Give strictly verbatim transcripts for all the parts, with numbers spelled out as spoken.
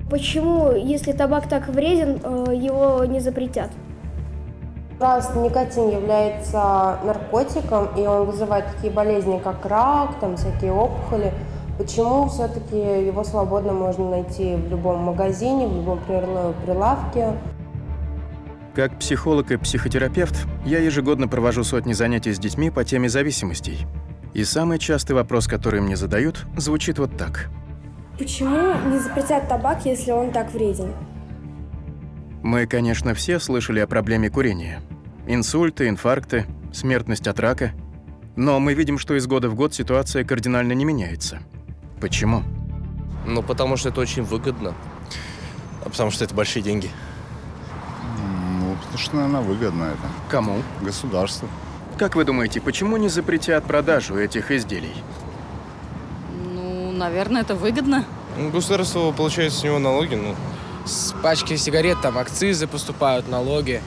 Почему, если табак так вреден, его не запретят? Раз никотин является наркотиком, и он вызывает такие болезни, как рак, там всякие опухоли, почему все-таки его свободно можно найти в любом магазине, в любом прилавке? Как психолог и психотерапевт, я ежегодно провожу сотни занятий с детьми по теме зависимостей. И самый частый вопрос, который мне задают, звучит вот так. Почему не запретят табак, если он так вреден? Мы, конечно, все слышали о проблеме курения. Инсульты, инфаркты, смертность от рака. Но мы видим, что из года в год ситуация кардинально не меняется. Почему? Ну, потому что это очень выгодно. А потому что это большие деньги. Ну, потому что, наверное, выгодно это. Кому? Государству. Как вы думаете, почему не запретят продажу этих изделий? Ну, наверное, это выгодно. Ну, государство получает с него налоги, ну. С пачки сигарет там акцизы поступают, налоги.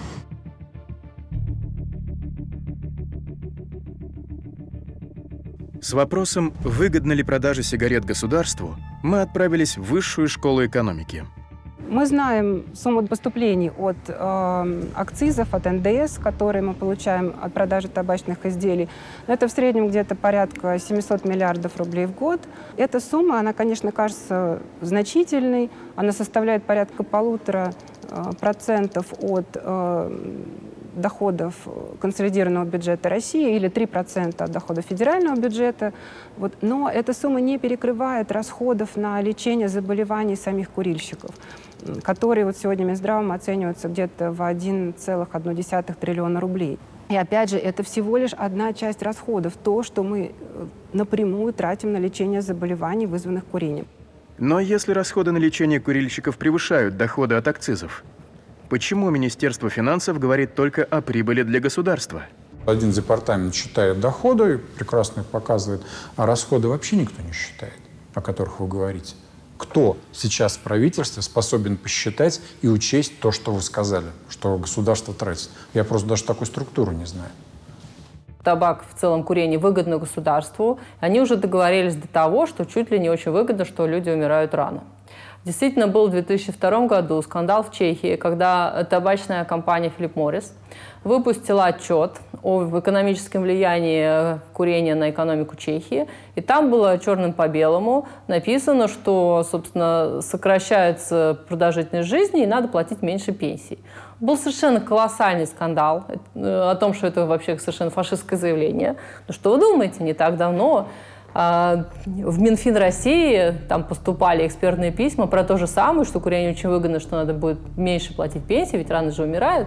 С вопросом, выгодна ли продажа сигарет государству, мы отправились в Высшую школу экономики. Мы знаем сумму поступлений от э, акцизов, от эн дэ эс, которые мы получаем от продажи табачных изделий. Но это в среднем где-то порядка семьсот миллиардов рублей в год. Эта сумма, она, конечно, кажется значительной. Она составляет порядка полутора э, процентов от э, доходов консолидированного бюджета России или три процента от доходов федерального бюджета. Вот. Но эта сумма не перекрывает расходов на лечение заболеваний самих курильщиков, которые вот сегодня Минздравом оцениваются где-то в один целых одна десятая триллиона рублей. И опять же, это всего лишь одна часть расходов, то, что мы напрямую тратим на лечение заболеваний, вызванных курением. Но если расходы на лечение курильщиков превышают доходы от акцизов, почему Министерство финансов говорит только о прибыли для государства? Один департамент считает доходы, прекрасно их показывает, а расходы вообще никто не считает, о которых вы говорите. Кто сейчас в правительстве способен посчитать и учесть то, что вы сказали, что государство тратит? Я просто даже такой структуры не знаю. Табак, в целом курение, выгодно государству. Они уже договорились до того, что чуть ли не очень выгодно, что люди умирают рано. Действительно, был в две тысячи втором году скандал в Чехии, когда табачная компания Philip Morris выпустила отчет о экономическом влиянии курения на экономику Чехии. И там было черным по белому написано, что, собственно, сокращается продолжительность жизни и надо платить меньше пенсий. Был совершенно колоссальный скандал о том, что это вообще совершенно фашистское заявление. Ну что вы думаете, не так давно в Минфин России там поступали экспертные письма про то же самое, что курение очень выгодно, что надо будет меньше платить пенсии, ведь рано же умирают.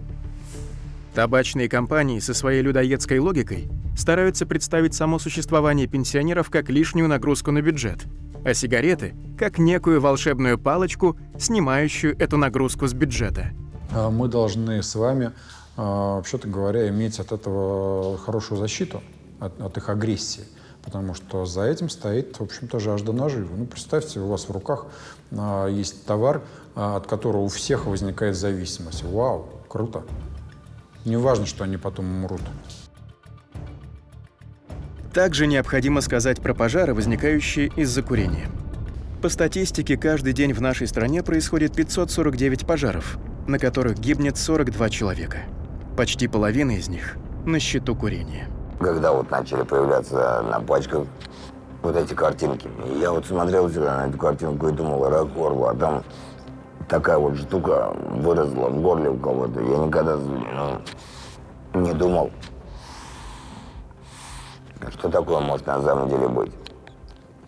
Табачные компании со своей людоедской логикой стараются представить само существование пенсионеров как лишнюю нагрузку на бюджет, а сигареты – как некую волшебную палочку, снимающую эту нагрузку с бюджета. Мы должны с вами, вообще-то говоря, иметь от этого хорошую защиту, от, от их агрессии. Потому что за этим стоит, в общем-то, жажда наживы. Ну, представьте, у вас в руках а, есть товар, а, от которого у всех возникает зависимость. Вау, круто. Не важно, что они потом умрут. Также необходимо сказать про пожары, возникающие из-за курения. По статистике, каждый день в нашей стране происходит пятьсот сорок девять пожаров, на которых гибнет сорок два человека. Почти половина из них на счету курения. Когда вот начали появляться на пачках вот эти картинки, я вот смотрел всегда на эту картинку и думал, ракорву, а там такая вот штука выросла в горле у кого-то. Я никогда ну, не думал, что такое может на самом деле быть.